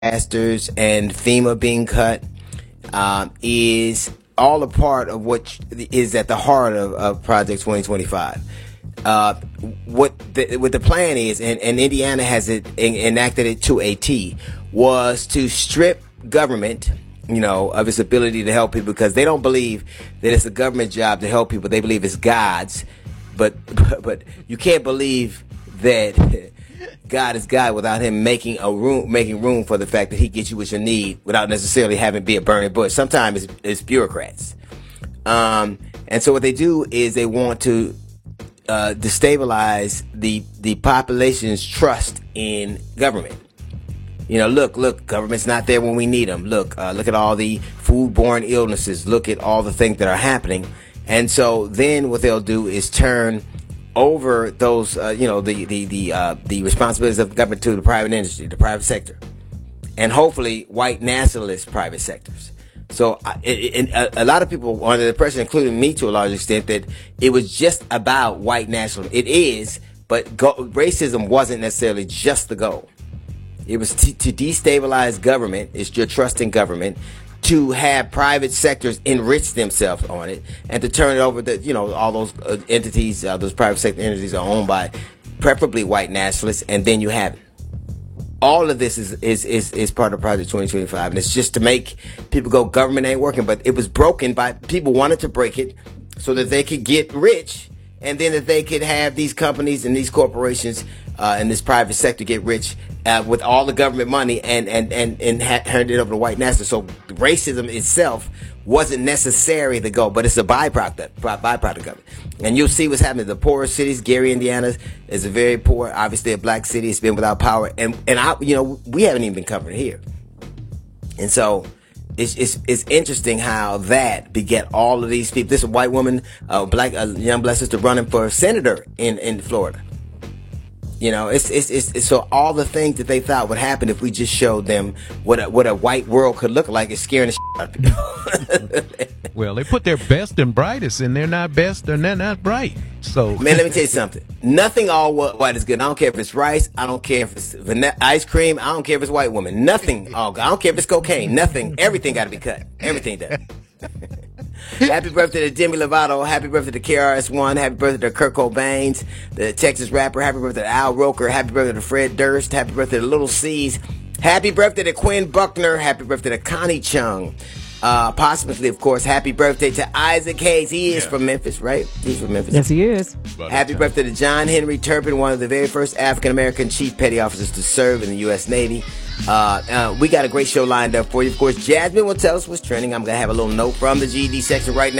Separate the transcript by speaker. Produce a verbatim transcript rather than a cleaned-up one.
Speaker 1: disasters and FEMA being cut um, is all a part of what is at the heart of, of Project twenty twenty-five. Uh, what the, what the plan is, and, and Indiana has it en- enacted it to a T, was to strip government, you know, of its ability to help people, because they don't believe that it's a government job to help people. They believe it's God's, but but, but you can't believe that God is God without him making a room, making room for the fact that he gets you what you need without necessarily having to be a burning bush. Sometimes it's, it's bureaucrats. Um, and so what they do is they want to uh, destabilize the, the population's trust in government. You know, look, look, government's not there when we need them. Look, uh, look at all the foodborne illnesses. Look at all the things that are happening. And so then what they'll do is turn over those, uh, you know, the the the uh, the responsibilities of the government to the private industry, the private sector, and hopefully white nationalist private sectors. So, uh, it, it, a, a lot of people are under the impression, including me to a large extent, that it was just about white nationalism. It is, but go- racism wasn't necessarily just the goal. It was t- to destabilize government. It's your trust in government, to have private sectors enrich themselves on it, and to turn it over to, you know, all those uh, entities, uh, those private sector entities are owned by preferably white nationalists, and then you have it. All of this is, is, is, is part of Project twenty twenty-five, and it's just to make people go, government ain't working, but it was broken by, people wanted to break it so that they could get rich, and then that they could have these companies and these corporations uh, and this private sector get rich uh, with all the government money and and and and ha- hand it over to white nationalists. So racism itself wasn't necessary to go, but it's a byproduct byproduct of it. And you'll see what's happening. The poorest cities, Gary, Indiana, is a very poor, obviously a black city. It's been without power, and and I, you know, we haven't even been covering it here. And so it's it's it's interesting how that beget all of these people. This is a white woman, a black, a young black sister running for senator in in Florida. You know, it's, it's it's it's so all the things that they thought would happen if we just showed them what a, what a white world could look like is scaring the shit out of people.
Speaker 2: Well, they put their best and brightest, and they're not best and they're not bright. So,
Speaker 1: man, let me tell you something. Nothing all white is good. I don't care if it's rice. I don't care if it's vanilla ice cream. I don't care if it's white woman. Nothing all good. I don't care if it's cocaine. Nothing. Everything got to be cut. Everything does. Happy birthday to Demi Lovato. Happy birthday to K R S One. Happy birthday to Kurt Cobain, the Texas rapper. Happy birthday to Al Roker. Happy birthday to Fred Durst. Happy birthday to Little C's. Happy birthday to Quinn Buckner. Happy birthday to Connie Chung. Uh, possibly, of course, happy birthday to Isaac Hayes. He is yeah. from Memphis, right? He's from Memphis.
Speaker 3: Yes, he is.
Speaker 1: Happy birthday to John Henry Turpin, one of the very first African-American chief petty officers to serve in the U S Navy. Uh, uh, we got a great show lined up for you. Of course, Jasmine will tell us what's trending. I'm going to have a little note from the G E D section right now.